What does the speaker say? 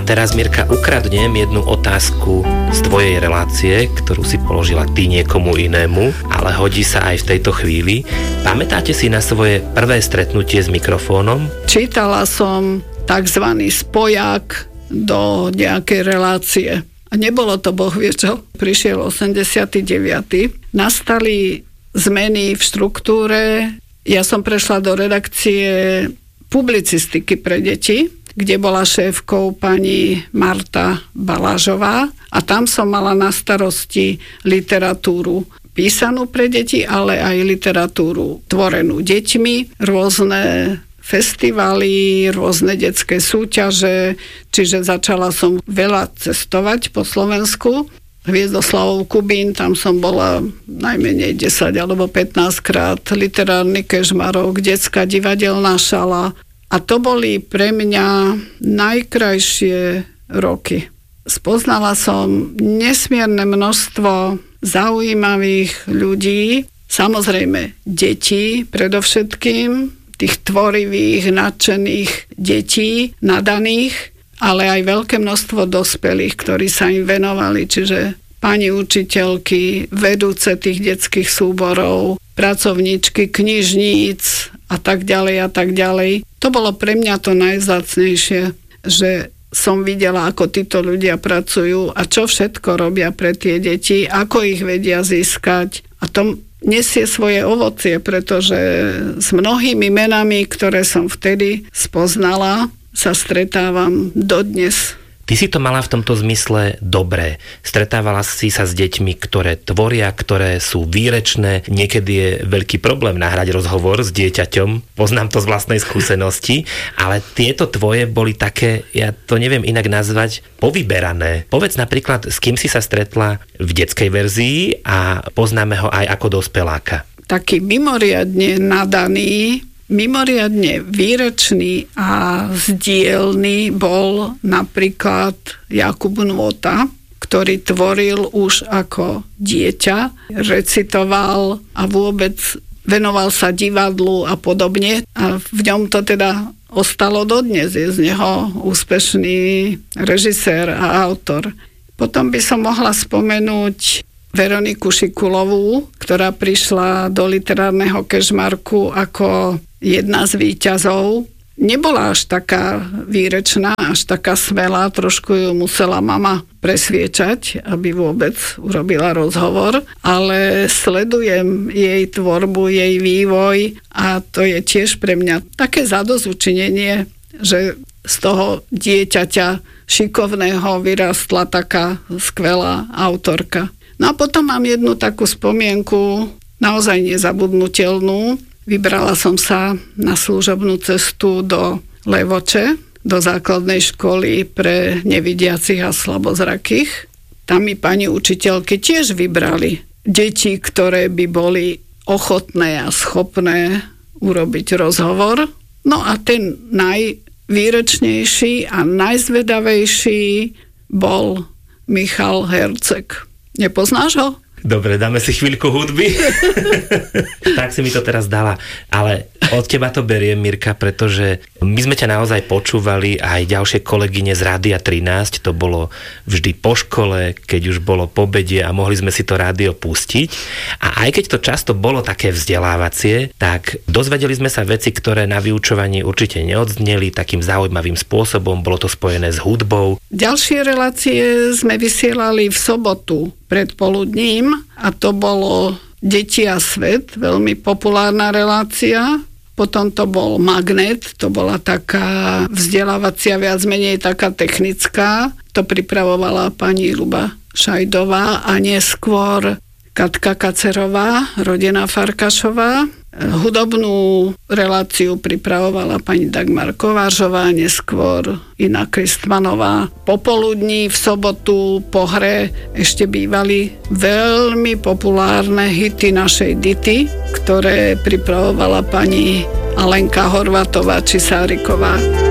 teraz, Mirka, ukradnem jednu otázku z tvojej relácie, ktorú si položila ty niekomu inému, ale hodí sa aj v tejto chvíli. Pamätáte si na svoje prvé stretnutie s mikrofónom? Čítala som takzvaný spojak do nejakej relácie. A nebolo to boh vie čo. Prišiel 89. Nastali zmeny v štruktúre. Ja som prešla do redakcie publicistiky pre deti, kde bola šéfkou pani Marta Balážová a tam som mala na starosti literatúru písanú pre deti, ale aj literatúru tvorenú deťmi, rôzne festivaly, rôzne detské súťaže, čiže začala som veľa cestovať po Slovensku. Hviezdoslavov Kubín, tam som bola najmenej 10 alebo 15 krát, literárny Kežmarok, detská divadelná šala. A to boli pre mňa najkrajšie roky. Spoznala som nesmierne množstvo zaujímavých ľudí, samozrejme detí predovšetkým, tých tvorivých, nadšených detí, nadaných, ale aj veľké množstvo dospelých, ktorí sa im venovali, čiže pani učiteľky, vedúce tých detských súborov, pracovníčky knižníc a tak ďalej a tak ďalej. To bolo pre mňa to najvzácnejšie, že som videla, ako títo ľudia pracujú a čo všetko robia pre tie deti, ako ich vedia získať. A to nesie svoje ovocie, pretože s mnohými menami, ktoré som vtedy spoznala, sa stretávam dodnes. Ty si to mala v tomto zmysle dobré. Stretávala si sa s deťmi, ktoré tvoria, ktoré sú výrečné. Niekedy je veľký problém nahrať rozhovor s dieťaťom. Poznám to z vlastnej skúsenosti, ale tieto tvoje boli také, ja to neviem inak nazvať, povyberané. Povedz napríklad, s kým si sa stretla v detskej verzii a poznáme ho aj ako dospeláka. Taký mimoriadne nadaný, mimoriadne výrečný a zdielný bol napríklad Jakub Nôta, ktorý tvoril už ako dieťa, recitoval a vôbec venoval sa divadlu a podobne. A v ňom to teda ostalo dodnes. Je z neho úspešný režisér a autor. Potom by som mohla spomenúť Veroniku Šikulovú, ktorá prišla do literárneho Kežmarku ako jedna z víťazov. Nebola až taká výrečná, až taká smelá, trošku ju musela mama presviečať, aby vôbec urobila rozhovor, ale sledujem jej tvorbu, jej vývoj a to je tiež pre mňa také zadozučinenie, že z toho dieťaťa šikovného vyrastla taká skvelá autorka. No a potom mám jednu takú spomienku, naozaj nezabudnutelnú. Vybrala som sa na služobnú cestu do Levoče, do základnej školy pre nevidiacich a slabozrakých. Tam mi pani učiteľky tiež vybrali deti, ktoré by boli ochotné a schopné urobiť rozhovor. No a ten najvýrečnejší a najzvedavejší bol Michal Herceg. Nepoznáš ho? Dobre, dáme si chvíľku hudby. Tak si mi to teraz dala. Ale od teba to beriem, Mirka, pretože my sme ťa naozaj počúvali, aj ďalšie kolegyne z Rádia 13. To bolo vždy po škole, keď už bolo po obede a mohli sme si to rádio pustiť. A aj keď to často bolo také vzdelávacie, tak dozvedeli sme sa veci, ktoré na vyučovaní určite neodzneli takým zaujímavým spôsobom. Bolo to spojené s hudbou. Ďalšie relácie sme vysielali v sobotu predpoludním a to bolo Deti a svet, veľmi populárna relácia. Potom to bol Magnet, to bola taká vzdelávacia, viac menej taká technická. To pripravovala pani Ľuba Šajdová a neskôr Katka Kacerová, rodená Farkašová. Hudobnú reláciu pripravovala pani Dagmar Kovářová, neskôr Ina Kristmanová. Popoludní v sobotu po hre ešte bývali veľmi populárne hity našej Dity, ktoré pripravovala pani Alenka Horvátová či Sáriková.